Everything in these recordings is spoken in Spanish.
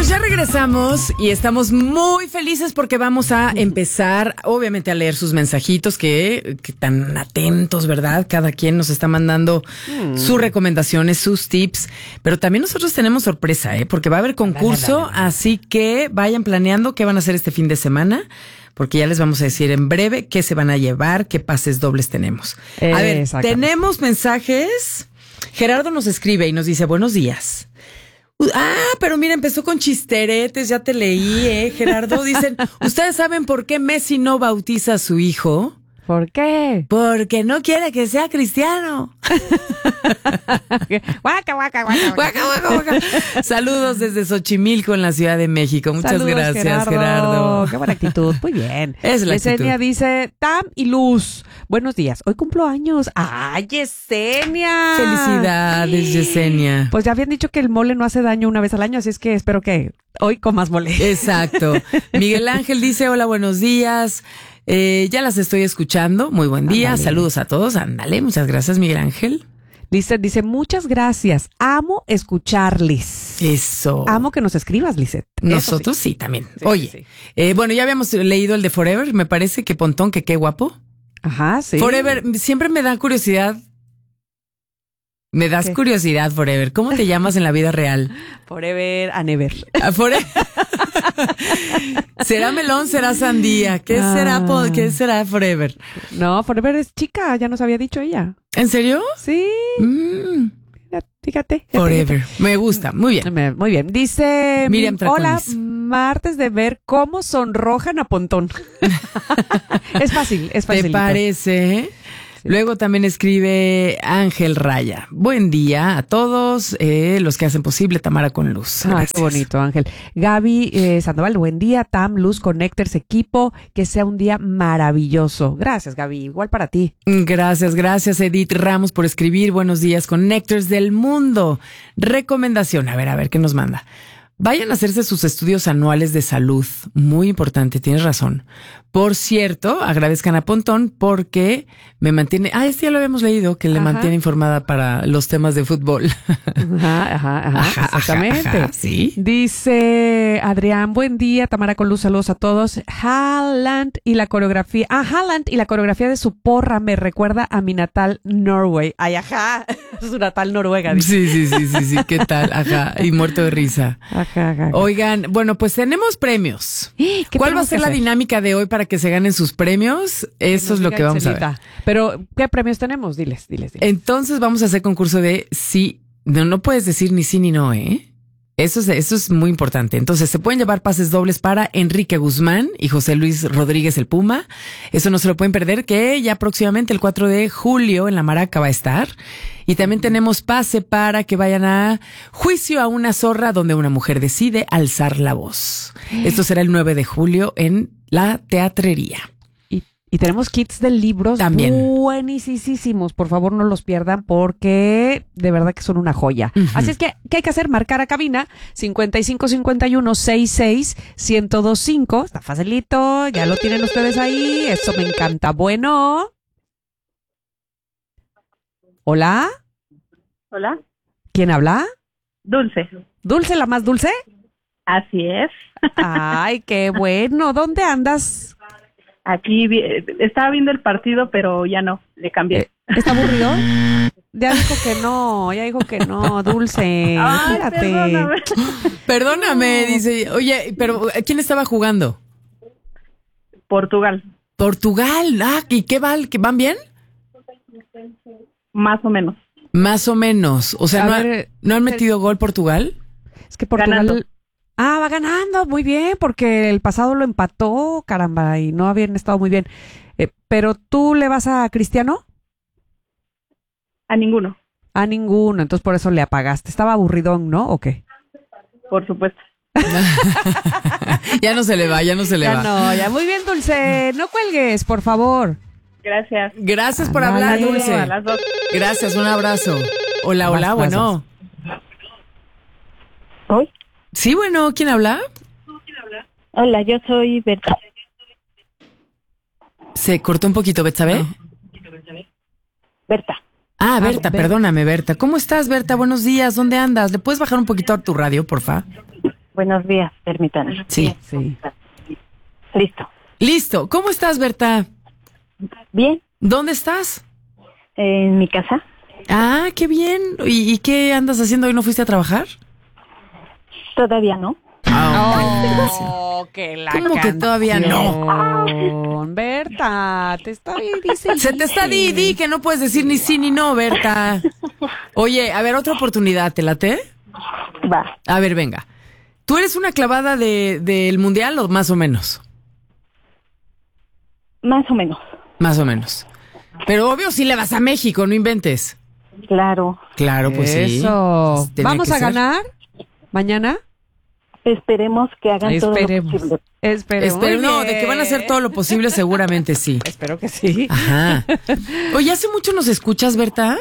Bueno, ya regresamos y estamos muy felices porque vamos a empezar, obviamente, a leer sus mensajitos que tan atentos, ¿verdad? Cada quien nos está mandando sus recomendaciones, sus tips, pero también nosotros tenemos sorpresa, porque va a haber concurso, así que vayan planeando qué van a hacer este fin de semana, porque ya les vamos a decir en breve qué se van a llevar, qué pases dobles tenemos. A ver, tenemos mensajes. Gerardo nos escribe y nos dice, buenos días. Pero mira, empezó con chisteretes, ya te leí, Gerardo. Dicen, ¿ustedes saben por qué Messi no bautiza a su hijo? ¿Por qué? Porque no quiere que sea cristiano. Guaca, guaca, guaca, guaca, guaca, guaca. Saludos desde Xochimilco, en la Ciudad de México. Muchas Saludos, gracias, Gerardo. Qué buena actitud, muy bien. Es la actitud. Yesenia dice, Tam y Luz, buenos días, hoy cumplo años. ¡Ay, Yesenia! Felicidades, Yesenia. Pues ya habían dicho que el mole no hace daño una vez al año, así es que espero que hoy comas mole. Exacto. Miguel Ángel dice, hola, buenos días. Ya las estoy escuchando. Muy buen día. Ándale. Saludos a todos. Ándale, muchas gracias, Miguel Ángel. Lizeth dice, muchas gracias. Amo escucharles. Eso. Amo que nos escribas, Lizeth. Nosotros sí, también. Sí, Oye, sí. Bueno, ya habíamos leído el de Forever. Me parece que Pontón, que qué guapo. Ajá, sí. Forever, siempre me da curiosidad. Me das ¿Qué? curiosidad, Forever. ¿Cómo te llamas en la vida real? Forever and ever. Forever. ¿Será melón? ¿Será sandía? ¿Qué será Forever? No, Forever es chica, ya nos había dicho ella. ¿En serio? Sí. Fíjate. Forever. Me gusta. Muy bien. Muy bien. Dice, Miriam hola, Traconis. martes de ver cómo sonrojan a Pontón. Es fácil. ¿Te parece? Sí. Luego también escribe Ángel Raya. Buen día a todos los que hacen posible Tamara con Luz. Gracias. Qué bonito, Ángel. Gaby Sandoval, buen día. Tam, Luz, Connectors, equipo. Que sea un día maravilloso. Gracias, Gaby. Igual para ti. Gracias, Edith Ramos, por escribir. Buenos días, Connectors del mundo. Recomendación. A ver, ¿qué nos manda? Vayan a hacerse sus estudios anuales de salud. Muy importante, tienes razón. Por cierto, agradezcan a Pontón porque me mantiene... este ya lo habíamos leído, que le mantiene informada para los temas de fútbol. Ajá, exactamente. Sí. Dice Adrián, buen día, Tamara con Luz, saludos a todos. Haaland y la coreografía de su porra me recuerda a mi natal Norway. Ay, ajá, su natal Noruega. Dice. Sí, ¿qué tal? Ajá, y muerto de risa. Ajá. Oigan, bueno, pues tenemos premios. ¿Cuál va a ser la dinámica de hoy para que se ganen sus premios? Eso es lo que vamos a ver. Pero, ¿qué premios tenemos? Diles. Entonces vamos a hacer concurso de sí. No puedes decir ni sí ni no, Eso es muy importante. Entonces, se pueden llevar pases dobles para Enrique Guzmán y José Luis Rodríguez el Puma. Eso no se lo pueden perder, que ya próximamente el 4 de julio en La Maraca va a estar. Y también tenemos pase para que vayan a Juicio a una zorra, donde una mujer decide alzar la voz. Esto será el 9 de julio en la Teatrería. Y tenemos kits de libros también buenísimos. Por favor, no los pierdan porque de verdad que son una joya. Uh-huh. Así es que, ¿qué hay que hacer? Marcar a cabina 5551-66-1025. Está facilito. Ya lo tienen ustedes ahí. Eso me encanta. Bueno. ¿Hola? Hola. ¿Quién habla? Dulce. ¿Dulce, la más dulce? Así es. Ay, qué bueno. ¿Dónde andas? Aquí estaba viendo el partido, pero ya no, le cambié. ¿Está aburrido? Ya dijo que no, Dulce. Espérate. Perdóname, dice. Oye, pero ¿quién estaba jugando? Portugal. ¿Y qué van bien? Más o menos. Más o menos. O sea, ¿no han metido gol Portugal? Es que Portugal... Ganando. Va ganando, muy bien, porque el pasado lo empató, caramba, y no habían estado muy bien. ¿Pero tú le vas a Cristiano? A ninguno. A ninguno, entonces por eso le apagaste. Estaba aburridón, ¿no? ¿O qué? Por supuesto. Ya no se le va. Ya, muy bien, Dulce. No cuelgues, por favor. Gracias. Gracias por hablar, Dulce. A las 2. Gracias, un abrazo. Hola, bueno. ¿Hoy? Sí, bueno, ¿quién habla? Hola, yo soy Berta. Se cortó un poquito, ¿Betsabe? Berta. Berta, perdóname, Berta. ¿Cómo estás, Berta? Buenos días, ¿dónde andas? ¿Le puedes bajar un poquito a tu radio, porfa? Buenos días, permítanme. Sí. Sí. Listo. Listo. ¿Cómo estás, Berta? Bien, ¿Dónde estás? en mi casa. Ah, qué bien. ¿Y qué andas haciendo hoy? ¿No fuiste a trabajar? Todavía no. Oh, que la ¿Cómo que todavía no? Berta, te dice. Se te está di, que no puedes decir ni sí ni no, Berta. Oye, a ver, otra oportunidad, ¿te late? Va, A ver, venga. ¿Tú eres una clavada del mundial o más o menos? más o menos. Más o menos. Pero obvio si le vas a México, no inventes. Claro. Claro, pues sí. Eso. Tenía ¿Vamos que a ser. ganar mañana? Esperemos que hagan todo lo Esperemos. posible. Esperemos. Espero, no, Muy de que van a hacer bien. todo lo posible, seguramente sí. Espero que sí. Ajá. Oye, ¿hace mucho nos escuchas, Berta?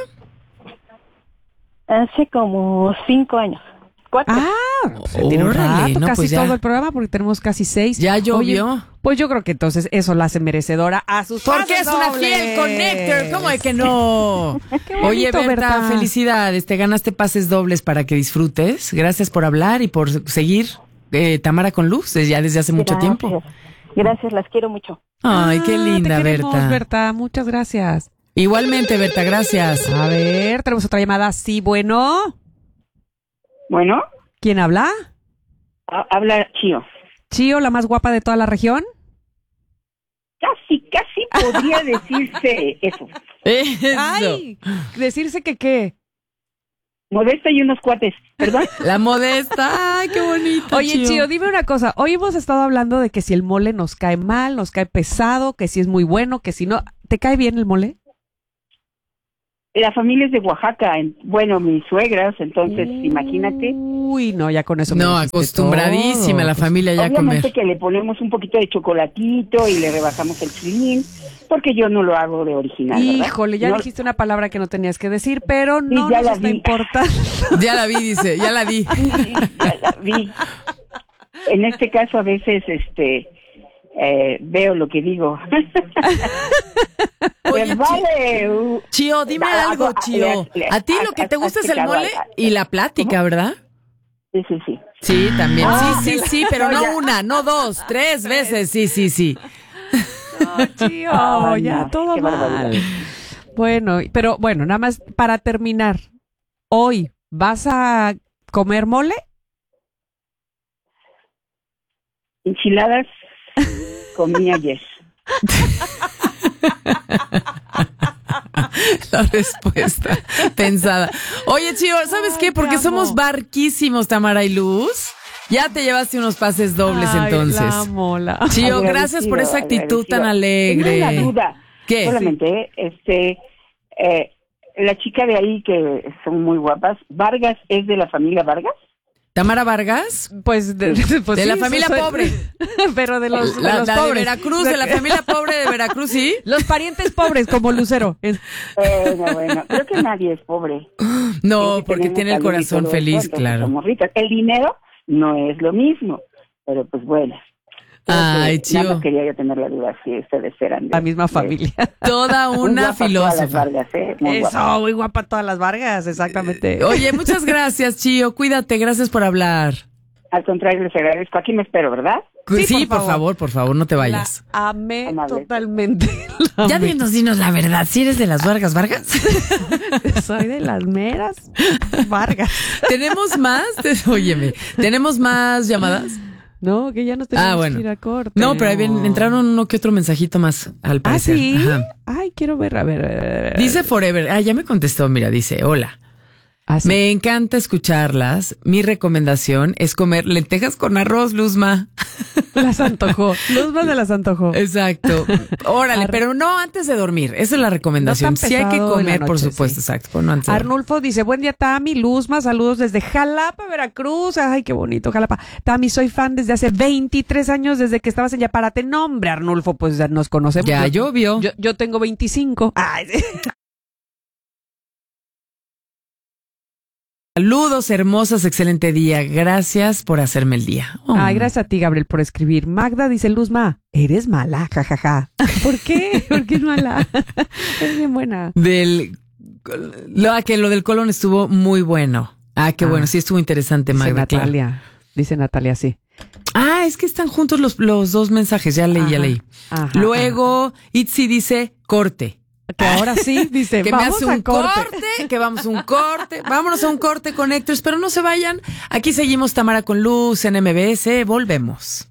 Hace como 5 años. 4. Se tiene un Órale, rato, no, casi pues ya. todo el programa, porque tenemos casi 6. Ya llovió. Oye, pues yo creo que entonces eso la hace merecedora a sus Porque pases es una dobles. fiel connector, ¿cómo es que no? Oye, bonito, Berta, Berta. felicidades, te ganaste pases dobles para que disfrutes. Gracias por hablar y por seguir Tamara con Luz ya desde hace mucho tiempo. Gracias, las quiero mucho. Ay, qué linda, te queremos, Berta. Berta, muchas gracias. Igualmente, Berta, gracias. A ver, tenemos otra llamada. Sí, bueno. Bueno, ¿Quién habla? habla Chío. Chío, la más guapa de toda la región. Casi podría decirse eso. Eso. Ay, decirse que qué. Modesta y unos cuates, ¿perdón? La modesta. Ay, qué bonito. Oye, Chío, dime una cosa. Hoy hemos estado hablando de que si el mole nos cae mal, nos cae pesado, que si es muy bueno, que si no. ¿Te cae bien el mole? La familia es de Oaxaca, bueno, mis suegras, entonces imagínate. Uy, no, ya con eso me No, dijiste acostumbradísima todo. la familia ya a Obviamente comer. que le ponemos un poquito de chocolatito y le rebajamos el chilín, porque yo no lo hago de original, ¿verdad? Híjole, ya No- dijiste una palabra que no tenías que decir, pero no ya nos la está vi. importando. Ya la vi, dice, ya la vi. Ya la vi. En este caso a veces veo lo que digo. Oye, Pues vale. Chío, dime algo, Chío. A ti lo que te gusta es el mole y la plática, ¿verdad? Sí, sí, sí. Sí, también. Sí, sí, pero No, no ya. una, no dos, 3 veces. Sí, sí, sí. No, Chío, Ay, ya no, todo qué mal. barbaridad. Bueno, pero bueno, nada más para terminar. Hoy, ¿vas a comer mole? Enchiladas comí ayer. La respuesta pensada. Oye, Chío, ¿sabes qué? Porque te somos amo. barquísimos, Tamara y Luz. Ya te llevaste unos pases dobles Ay, entonces. la amo, la amo. Chío, gracias por esa actitud tan alegre. Tengo una duda. ¿Qué? Solamente, la chica de ahí que son muy guapas, Vargas, ¿es de la familia Vargas? ¿Tamara Vargas? Pues de la familia pobre. Pero de los, La de los de pobres. Veracruz, de la familia pobre de Veracruz, ¿sí? Los parientes pobres, como Lucero. Bueno, creo que nadie es pobre. No, Creo que porque tenemos tiene el salud y corazón todo eso, feliz, entonces claro. Somos ricas. El dinero no es lo mismo, pero pues bueno. Creo Ay, que nada Chío. más quería yo tener la duda si ustedes eran de La misma familia. Toda Muy una guapas todas las filósofa. Vargas, muy guapas. Eso, muy guapa todas las Vargas, exactamente. Oye, muchas gracias, Chío. Cuídate, gracias por hablar. Al contrario, les agradezco. Aquí me espero, ¿verdad? Sí, por favor, no te vayas. La amé Amable. totalmente. La Ya amé. dinos la verdad. ¿Si eres de las Vargas, Vargas? Soy de las meras Vargas. ¿Tenemos más? Óyeme, ¿tenemos más llamadas? No, que ya nos tenemos bueno. que ir a corte. No, pero ahí entraron uno que otro mensajito más, al ¿Ah, parecer. sí? Ajá. Ay, quiero ver, a ver. Dice Forever. Ya me contestó, mira, dice, hola. Ah, sí. Me encanta escucharlas. Mi recomendación es comer lentejas con arroz, Luzma. Las antojó. Luzma se las antojó. Exacto. Órale, pero no antes de dormir. Esa es la recomendación. No tan Sí hay que pesado en la comer, por noche, supuesto, sí. exacto. Pero no antes de dormir. Arnulfo dice, buen día Tami, Luzma, saludos desde Jalapa, Veracruz. Ay, qué bonito, Jalapa. Tami, soy fan desde hace 23 años, desde que estabas en Yaparate. No, hombre, Arnulfo, pues ya nos conocemos. Ya llovió. Yo tengo 25. Ay, sí. Saludos, hermosas, excelente día. Gracias por hacerme el día. Oh. Ay, gracias a ti, Gabriel, por escribir. Magda dice, Luzma, eres mala, jajaja. ¿Por qué? ¿Por qué es mala? Es bien buena. Que lo del colon estuvo muy bueno. Qué bueno, sí estuvo interesante, Dice Magda, claro. Natalia. dice Natalia, sí. Ah, es que están juntos los dos mensajes. Ya leí. Ajá, Luego, Itzi dice corte. Que ahora sí, dice, Que me vamos hace a un corte. que vamos a un corte. Vámonos a un corte, Connectors, pero no se vayan. Aquí seguimos Tamara con Luz en MBS. Volvemos.